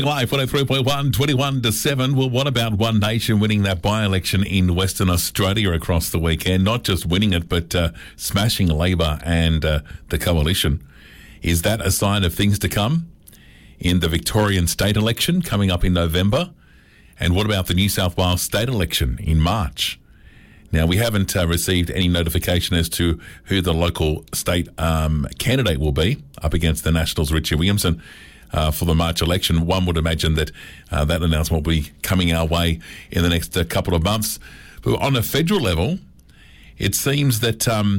Live 103.1, 21 to 7. Well, what about One Nation winning that by-election in Western Australia across the weekend? Not just winning it, but smashing Labor and the coalition. Is that a sign of things to come in the Victorian state election coming up in November? And what about the New South Wales state election in March? Now, we haven't received any notification as to who the local state candidate will be up against the Nationals' Richie Williamson for the March election. One would imagine that that announcement will be coming our way in the next couple of months. But on a federal level, it seems that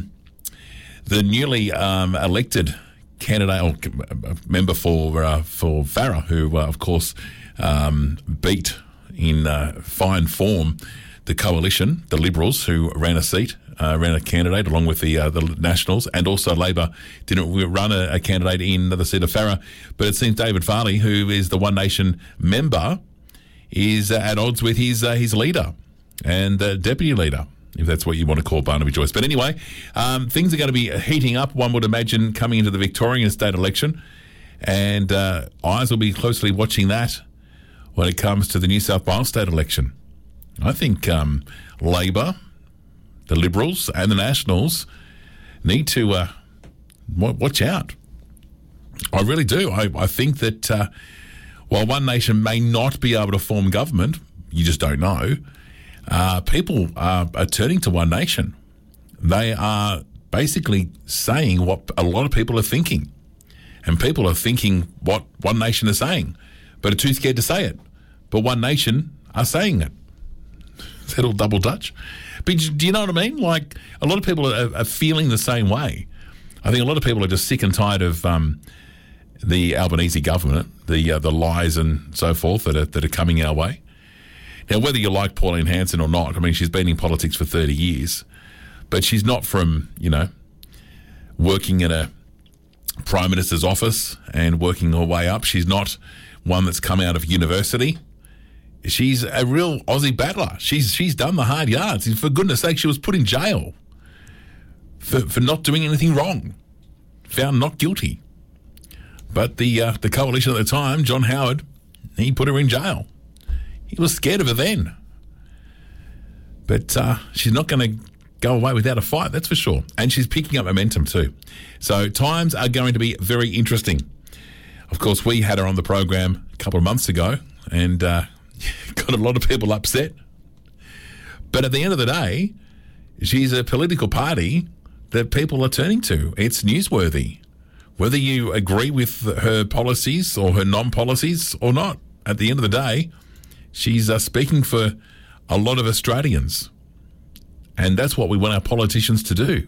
the newly elected candidate or member for Farrer, who of course beat in fine form the coalition, the Liberals, who ran a candidate along with the Nationals, and also Labor didn't run a candidate in the seat of Farrer. But it seems David Farley, who is the One Nation member, is at odds with his leader and deputy leader, if that's what you want to call Barnaby Joyce. But anyway, things are going to be heating up, one would imagine, coming into the Victorian state election, and eyes will be closely watching that when it comes to the New South Wales state election. I think Labor, the Liberals and the Nationals need to watch out. I really do. I think that while One Nation may not be able to form government, you just don't know, people are turning to One Nation. They are basically saying what a lot of people are thinking. And people are thinking what One Nation is saying, but are too scared to say it. But One Nation are saying it. Is that all double Dutch? But do you know what I mean? Like, a lot of people are feeling the same way. I think a lot of people are just sick and tired of the Albanese government, the lies and so forth that are coming our way. Now, whether you like Pauline Hanson or not, I mean, she's been in politics for 30 years, but she's not from, working in a Prime Minister's office and working her way up. She's not one that's come out of university. She's a real Aussie battler. She's done the hard yards. For goodness sake, she was put in jail for not doing anything wrong, found not guilty. But the coalition at the time, John Howard, he put her in jail. He was scared of her then. But she's not going to go away without a fight, that's for sure. And she's picking up momentum too. So times are going to be very interesting. Of course, we had her on the program a couple of months ago and got a lot of people upset. But at the end of the day, she's a political party that people are turning to. It's newsworthy, whether you agree with her policies or her non-policies or not. At the end of the day, she's speaking for a lot of Australians. And that's what we want our politicians to do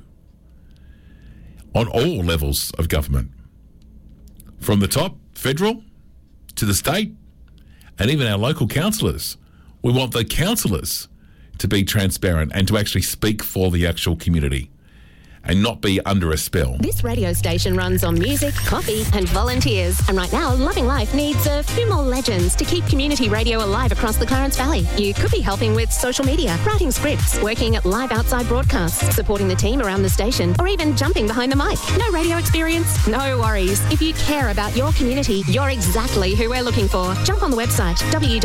on all levels of government, from the top, federal, to the state, and even our local councillors. We want the councillors to be transparent and to actually speak for the actual community and not be under a spell. This radio station runs on music, coffee and volunteers. And right now, Loving Life needs a few more legends to keep community radio alive across the Clarence Valley. You could be helping with social media, writing scripts, working at live outside broadcasts, supporting the team around the station, or even jumping behind the mic. No radio experience? No worries. If you care about your community, you're exactly who we're looking for. Jump on the website,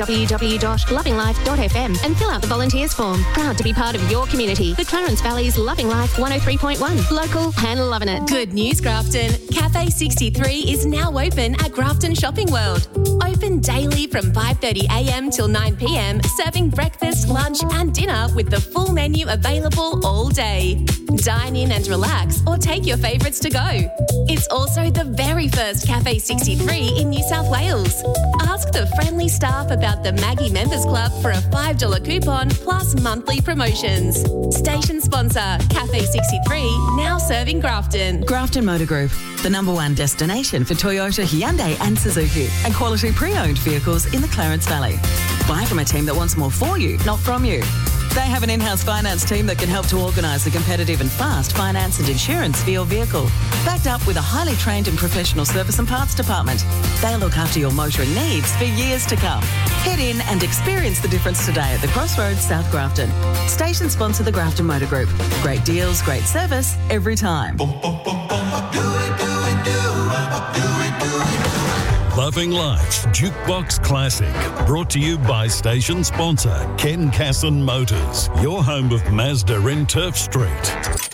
www.lovinglife.fm, and fill out the volunteers form. Proud to be part of your community. The Clarence Valley's Loving Life 103.1. Local and loving it. Good news, Grafton. Cafe 63 is now open at Grafton Shopping World. Open daily from 5:30am till 9pm, serving breakfast, lunch and dinner with the full menu available all day. Dine in and relax or take your favourites to go. It's also the very first Cafe 63 in New South Wales. Ask the friendly staff about the Maggie Members Club for a $5 coupon plus monthly promotions. Station sponsor, Cafe 63, now serving Grafton. Grafton Motor Group, the #1 destination for Toyota, Hyundai and Suzuki, and quality pre-owned vehicles in the Clarence Valley. Buy from a team that wants more for you, not from you. They have an in-house finance team that can help to organise the competitive and fast finance and insurance for your vehicle. Backed up with a highly trained and professional service and parts department. They'll look after your motoring needs for years to come. Head in and experience the difference today at the Crossroads, South Grafton. Station sponsor the Grafton Motor Group. Great deals, great service, every time. Loving Life's Jukebox Classic, brought to you by station sponsor Ken Casson Motors, your home of Mazda in Turf Street.